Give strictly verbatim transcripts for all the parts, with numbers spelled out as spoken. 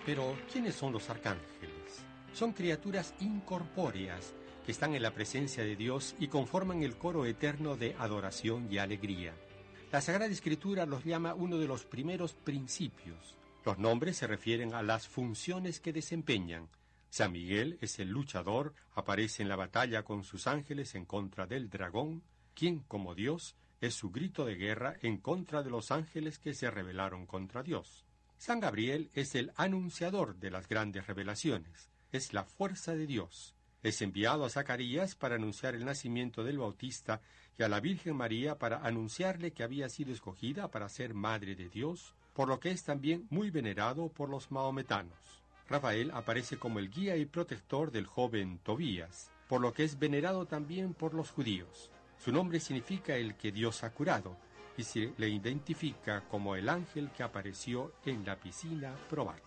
Pero, ¿quiénes son los arcángeles? Son criaturas incorpóreas que están en la presencia de Dios y conforman el coro eterno de adoración y alegría. La Sagrada Escritura los llama uno de los primeros principios. Los nombres se refieren a las funciones que desempeñan. San Miguel es el luchador, aparece en la batalla con sus ángeles en contra del dragón, quien, como Dios, es su grito de guerra en contra de los ángeles que se rebelaron contra Dios. San Gabriel es el anunciador de las grandes revelaciones, es la fuerza de Dios. Es enviado a Zacarías para anunciar el nacimiento del Bautista y a la Virgen María para anunciarle que había sido escogida para ser Madre de Dios, por lo que es también muy venerado por los mahometanos. Rafael aparece como el guía y protector del joven Tobías, por lo que es venerado también por los judíos. Su nombre significa el que Dios ha curado, y se le identifica como el ángel que apareció en la piscina probática.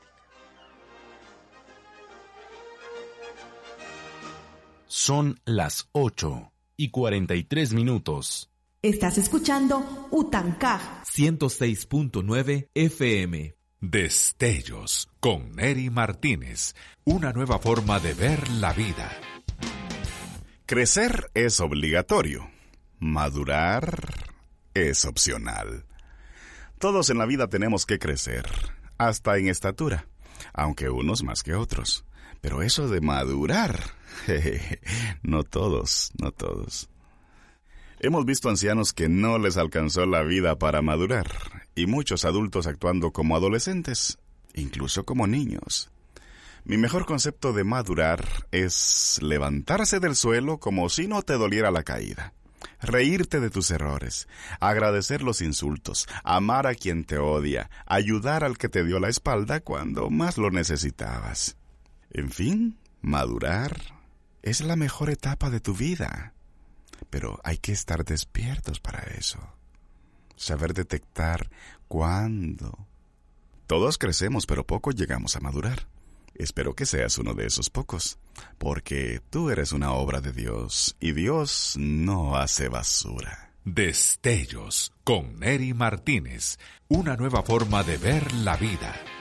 Son las ocho y cuarenta y tres minutos. Estás escuchando Utancaj ciento seis punto nueve F M. Destellos con Neri Martínez. Una nueva forma de ver la vida. Crecer es obligatorio. Madurar es opcional. Todos en la vida tenemos que crecer, hasta en estatura, aunque unos más que otros. Pero eso de madurar, jeje, no todos, no todos. Hemos visto ancianos que no les alcanzó la vida para madurar, y muchos adultos actuando como adolescentes, incluso como niños. Mi mejor concepto de madurar es levantarse del suelo como si no te doliera la caída. Reírte de tus errores, agradecer los insultos, amar a quien te odia, ayudar al que te dio la espalda cuando más lo necesitabas. En fin, madurar es la mejor etapa de tu vida. Pero hay que estar despiertos para eso. Saber detectar cuándo. Todos crecemos, pero pocos llegamos a madurar. Espero que seas uno de esos pocos, porque tú eres una obra de Dios, y Dios no hace basura. Destellos con Neri Martínez. Una nueva forma de ver la vida.